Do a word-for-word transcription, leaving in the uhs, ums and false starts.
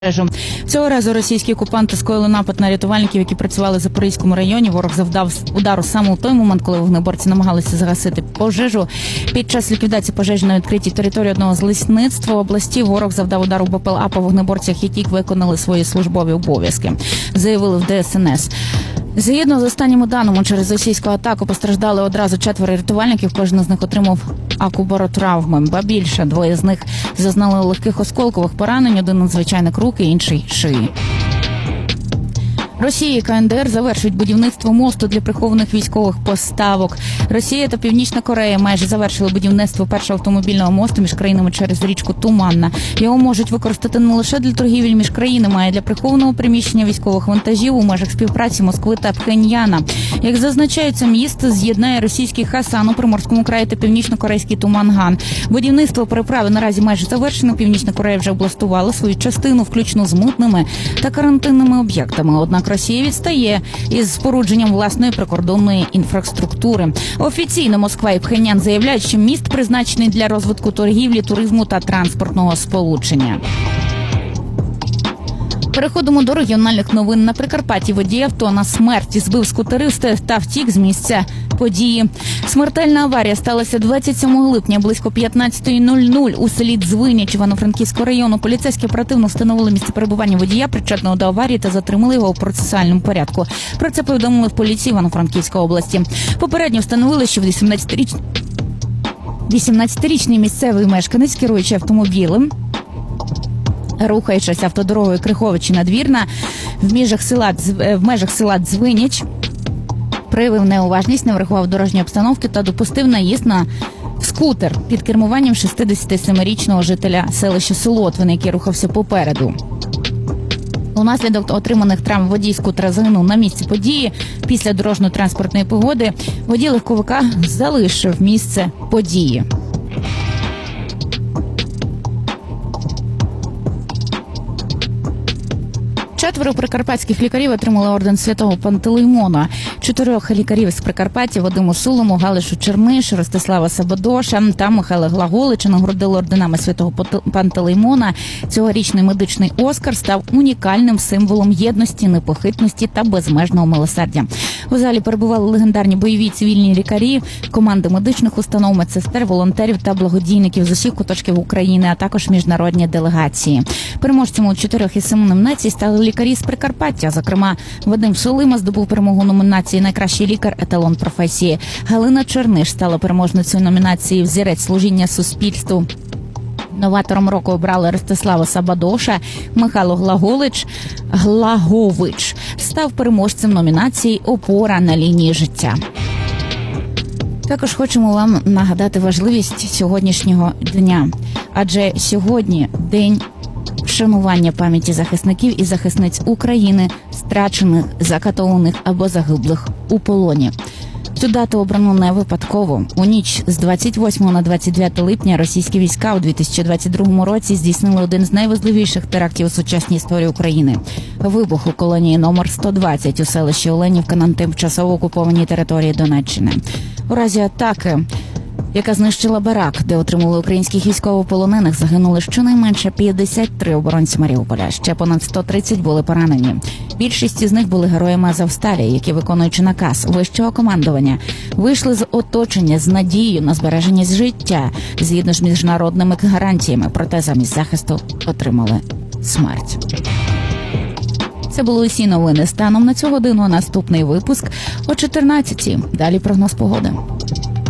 Цього разу російські окупанти скоїли напад на рятувальників, які працювали в Запорізькому районі. Ворог завдав удару саме у той момент, коли вогнеборці намагалися загасити пожежу. Під час ліквідації пожежі на відкритій території одного з лісництв області ворог завдав удару БПЛА по вогнеборцях, які виконали свої службові обов'язки, заявили в Де Ес Ен Ес. Згідно з останніми даними, через російську атаку постраждали одразу четверо рятувальників, кожен з них отримав акубаротравми. Ба більше, двоє з них зазнали легких осколкових поранень, один надзвичайник руки, інший шиї. Росія і Ка Ен Де Ер завершують будівництво мосту для прихованих військових поставок. Росія та Північна Корея майже завершили будівництво першого автомобільного мосту між країнами через річку Туманна. Його можуть використати не лише для торгівлі між країнами, а й для прихованого приміщення військових вантажів у межах співпраці Москви та Пхеньяна. Як зазначається, міст з'єднає російський Хасан у Приморському краї та північно-корейський Туманган. Будівництво переправи наразі майже завершено. Північна Корея вже облаштувала свою частину, включно з митними та карантинними об'єктами. Однак Росія відстає із спорудженням власної прикордонної інфраструктури. Офіційно Москва і Пхеньян заявляють, що міст призначений для розвитку торгівлі, туризму та транспортного сполучення. Переходимо до регіональних новин. На Прикарпатті водій авто на смерть збив скутериста та втік з місця події. Смертельна аварія сталася двадцять сьомого липня близько п'ятнадцята нуль нуль у селі Дзвиніч Івано-Франківського району. Поліцейські оперативно встановили місце перебування водія, причетного до аварії, та затримали його у процесуальному порядку. Про це повідомили в поліції Івано-Франківської області. Попередньо встановили, що вісімнадцятирічний місцевий мешканець, керуючи автомобілем, рухаючись автодорогою Криховичі-Надвірна в межах села, в межах села Дзвиніч, проявив неуважність, не врахував дорожньої обстановки та допустив наїзд на скутер під кермуванням шістдесятисемирічного жителя селища Солотвини, який рухався попереду. Унаслідок отриманих травм водій скутера загинув на місці події. Після дорожньо-транспортної пригоди водій легковика залишив місце події. Четверо прикарпатських лікарів отримали орден Святого Пантелеймона. Чотирьох лікарів з Прикарпаття – Вадиму Сулому, Галишу Черниш, Ростислава Сабадоша та Михайла Глаголича – нагородили орденами Святого Пантелеймона. Цьогорічний медичний Оскар став унікальним символом єдності, непохитності та безмежного милосердя. У залі перебували легендарні бойові цивільні лікарі, команди медичних установ, медсестер, волонтерів та благодійників з усіх куточків України, а також міжнародні делегації. Переможцями у чотирьох із семи номінацій стали лікарі з Прикарпаття. Зокрема, Вадим Сулима здобув перемогу номінації «Найкращий лікар. Еталон професії». Галина Черниш стала переможницею номінації «Взірець служіння суспільству». Новатором року обрали Ростислава Сабадоша. Михайло Глаголич, Глагович став переможцем номінації «Опора на лінії життя». Також хочемо вам нагадати важливість сьогоднішнього дня. Адже сьогодні день вшанування пам'яті захисників і захисниць України, страчених, закатованих або загиблих у полоні. Цю дату обрано не випадково. У ніч з двадцять восьмого на двадцять дев'яте липня російські війська у дві тисячі двадцять другому році здійснили один з найважливіших терактів у сучасній історії України. Вибух у колонії номер сто двадцять у селищі Оленівка на тимчасово окупованій території Донеччини. У разі атаки, яка знищила барак, де отримали українських військовополонених, загинули щонайменше п'ятдесят три оборонці Маріуполя. Ще понад сто тридцять були поранені. Більшість із них були героями Азовсталі, які, виконуючи наказ вищого командування, вийшли з оточення з надією на збереження життя, згідно з міжнародними гарантіями, проте замість захисту отримали смерть. Це були усі новини станом на цю годину. Наступний випуск о чотирнадцятій. Далі прогноз погоди.